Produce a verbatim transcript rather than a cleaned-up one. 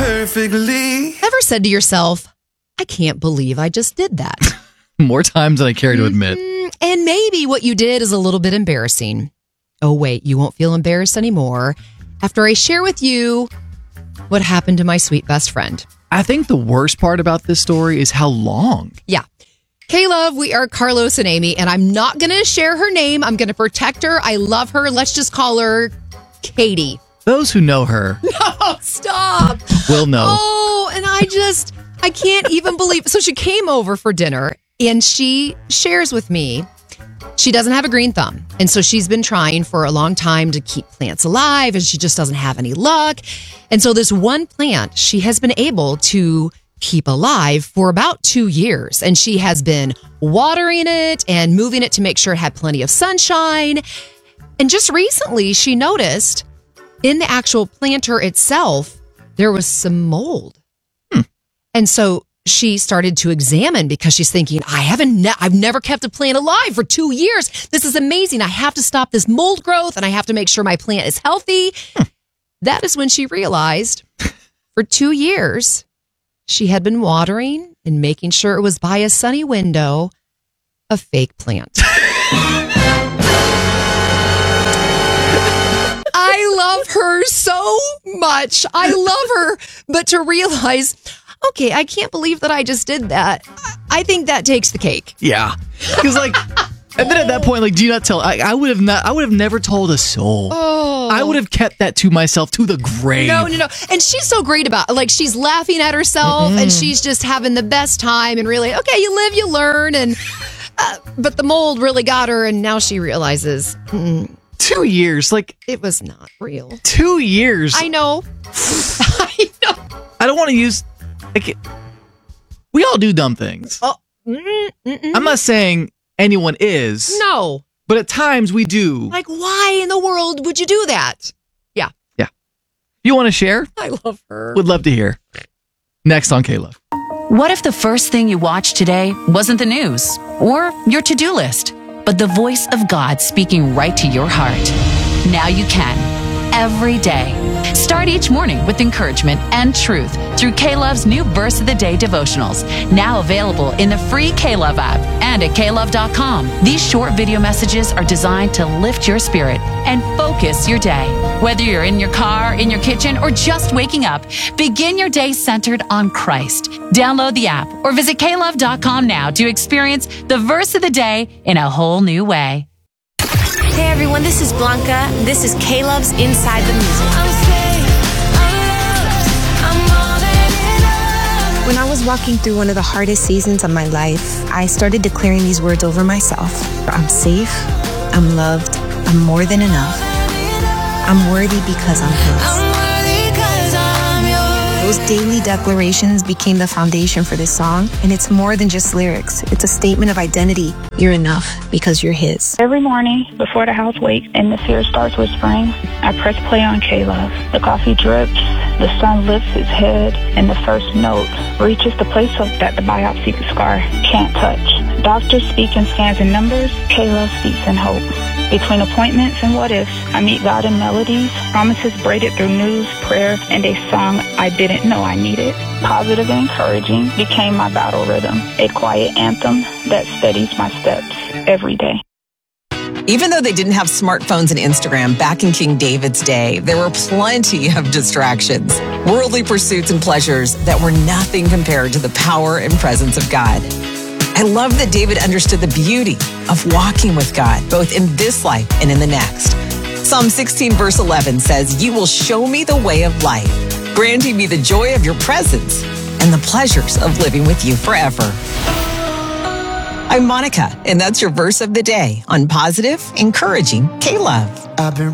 perfectly. Ever said to yourself, I can't believe I just did that? More times than I care to admit. Mm, and maybe what you did is a little bit embarrassing. Oh, wait, you won't feel embarrassed anymore after I share with you what happened to my sweet best friend. I think the worst part about this story is how long. Yeah. K-Love, we are Carlos and Amy, and I'm not going to share her name. I'm going to protect her. I love her. Let's just call her Katie. Those who know her No, stop. will know. Oh, and I just, I can't even believe. So she came over for dinner, and she shares with me she doesn't have a green thumb. And so she's been trying for a long time to keep plants alive, and she just doesn't have any luck. And so this one plant she has been able to keep alive for about two years. And she has been watering it and moving it to make sure it had plenty of sunshine. And just recently, she noticed in the actual planter itself, there was some mold. Hmm. And so she started to examine because she's thinking, I haven't, ne- I've never kept a plant alive for two years. This is amazing. I have to stop this mold growth and I have to make sure my plant is healthy. Hmm. That is when she realized for two years, she had been watering and making sure it was by a sunny window, a fake plant. I love her so much. I love her. But to realize, okay, I can't believe that I just did that. I think that takes the cake. Yeah. Because like, and then at that point, like, do you not tell? I, I would have not. I would have never told a soul. Oh, I would have kept that to myself to the grave. No, no, no. And she's so great about it. Like, she's laughing at herself mm-hmm. and she's just having the best time and really, okay, you live, you learn. And uh, but the mold really got her, and now she realizes mm, two years, like it was not real. Two years. I know. I know. I don't want to use. Like, we all do dumb things. Oh, mm, mm, mm. I'm not saying anyone is. No. But at times we do. Like, why in the world would you do that? Yeah. Yeah. You want to share? I love her. Would love to hear. Next on K-Love. What if the first thing you watched today wasn't the news or your to-do list, but the voice of God speaking right to your heart? Now you can. Every day. Start each morning with encouragement and truth through K-Love's new Verse of the Day devotionals, now available in the free K-Love app and at K love dot com. These short video messages are designed to lift your spirit and focus your day. Whether you're in your car, in your kitchen, or just waking up, begin your day centered on Christ. Download the app or visit K love dot com now to experience the Verse of the Day in a whole new way. Hey everyone, this is Blanca. This is K-Love's Inside the Music. I'm safe, I'm loved, I'm more than enough. When I was walking through one of the hardest seasons of my life, I started declaring these words over myself. I'm safe, I'm loved, I'm more than enough. I'm worthy because I'm His. Those daily declarations became the foundation for this song, and it's more than just lyrics. It's a statement of identity. You're enough because you're His. Every morning before the house wakes and the fear starts whispering, I press play on K-Love. The coffee drips, the sun lifts its head, and the first note reaches the place that the biopsy scar can't touch. Doctors speak in scans and numbers. K-Love speaks in hope. Between appointments and what ifs, I meet God in melodies, promises braided through news, prayer, and a song I didn't know I needed. Positive and encouraging became my battle rhythm, a quiet anthem that steadies my steps every day. Even though they didn't have smartphones and Instagram back in King David's day, there were plenty of distractions, worldly pursuits and pleasures that were nothing compared to the power and presence of God. I love that David understood the beauty of walking with God, both in this life and in the next. Psalm sixteen verse eleven says, "You will show me the way of life, granting me the joy of your presence and the pleasures of living with you forever." I'm Monica, and that's your verse of the day on Positive, Encouraging K-Love. I've been